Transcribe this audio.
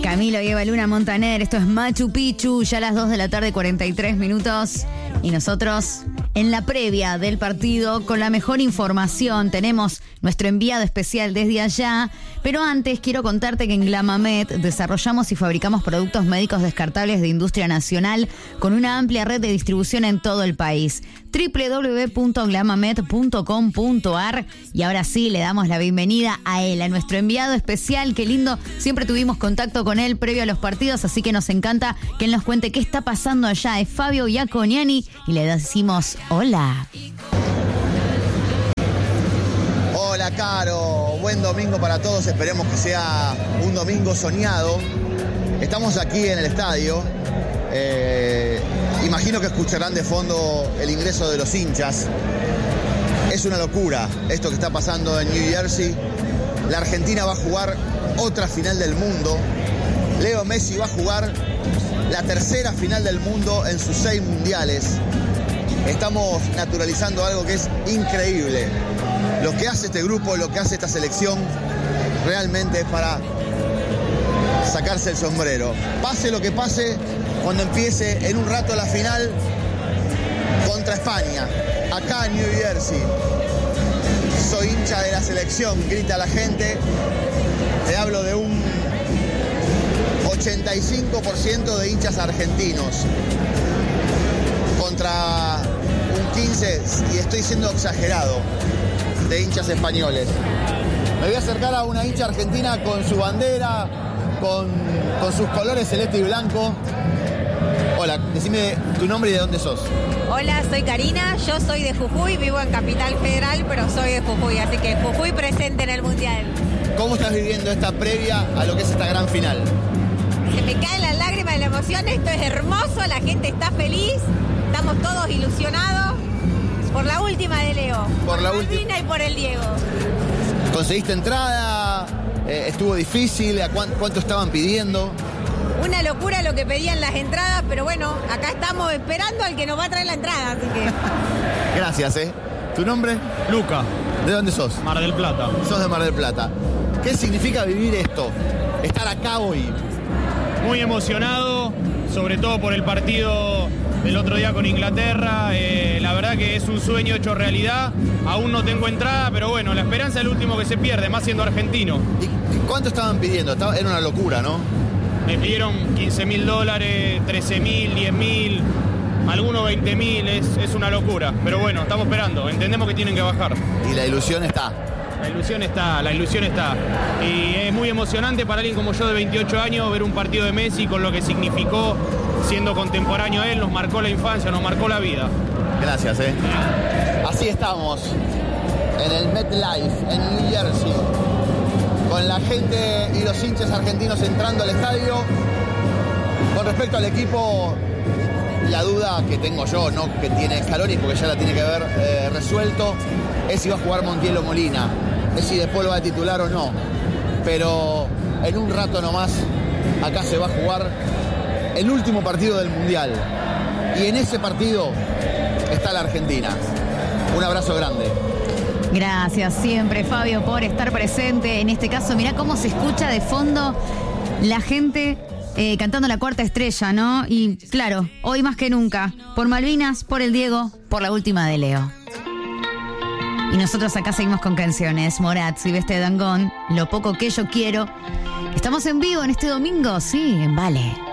Camilo y Eva Luna Montaner, esto es Machu Picchu, ya a las 2 de la tarde, 43 minutos. Y nosotros en la previa del partido con la mejor información. Tenemos nuestro enviado especial desde allá. Pero antes quiero contarte que en Glamamed desarrollamos y fabricamos productos médicos descartables de industria nacional con una amplia red de distribución en todo el país. www.glamamed.com.ar. Y ahora sí, le damos la bienvenida a él, a nuestro enviado especial. Qué lindo, siempre tuvimos contacto con él previo a los partidos, así que nos encanta que él nos cuente qué está pasando allá. Es Fabio Iaconiani y le decimos hola. Hola, Caro, buen domingo para todos, esperemos que sea un domingo soñado. Estamos aquí en el estadio, imagino que escucharán de fondo el ingreso de los hinchas. Es una locura esto que está pasando en New Jersey. La Argentina va a jugar otra final del mundo. Leo Messi va a jugar la tercera final del mundo en sus 6 mundiales. Estamos naturalizando algo que es increíble. Lo que hace este grupo, lo que hace esta selección, realmente es para sacarse el sombrero. Pase lo que pase, cuando empiece en un rato la final contra España, acá en New Jersey. Soy hincha de la selección, grita la gente. Te hablo de un 85% de hinchas argentinos contra un 15%, y estoy siendo exagerado, de hinchas españoles. Me voy a acercar a una hincha argentina con su bandera, con sus colores celeste y blanco. Hola, decime tu nombre y de dónde sos. Hola, soy Karina, yo soy de Jujuy, vivo en Capital Federal, pero soy de Jujuy, así que Jujuy presente en el Mundial. ¿Cómo estás viviendo esta previa a lo que es esta gran final? Se me caen las lágrimas de la emoción, esto es hermoso, la gente está feliz, estamos todos ilusionados por la última de Leo, por la última y por el Diego. ¿Conseguiste entrada? ¿Estuvo difícil? ¿A cuánto estaban pidiendo? Una locura lo que pedían las entradas, pero bueno, acá estamos esperando al que nos va a traer la entrada, así que... Gracias, ¿Tu nombre? Luca. ¿De dónde sos? Mar del Plata. Sos de Mar del Plata. ¿Qué significa vivir esto? Estar acá hoy. Muy emocionado, sobre todo por el partido del otro día con Inglaterra. La verdad que es un sueño hecho realidad. Aún no tengo entrada, pero bueno, la esperanza es el último que se pierde, más siendo argentino. ¿Y cuánto estaban pidiendo? Era una locura, ¿no? Me pidieron $15.000, $13.000, $10.000, algunos $20.000, es una locura. Pero bueno, estamos esperando, entendemos que tienen que bajar. Y la ilusión está. La ilusión está. Y es muy emocionante para alguien como yo de 28 años ver un partido de Messi con lo que significó siendo contemporáneo a él, nos marcó la infancia, nos marcó la vida. Gracias, Así estamos, en el MetLife, en New Jersey, con la gente y los hinchas argentinos entrando al estadio. Con respecto al equipo, la duda que tengo yo, no que tiene Scaloni, porque ya la tiene que haber resuelto, es si va a jugar Montiel o Molina, es si después lo va a titular o no. Pero en un rato nomás, acá se va a jugar el último partido del Mundial. Y en ese partido está la Argentina. Un abrazo grande. Gracias siempre, Fabio, por estar presente. En este caso, mirá cómo se escucha de fondo la gente cantando la cuarta estrella, ¿no? Y claro, hoy más que nunca, por Malvinas, por el Diego, por la última de Leo. Y nosotros acá seguimos con canciones. Morat, Silvestre Dangond, Lo poco que yo quiero. Estamos en vivo en este domingo, sí, en Vale.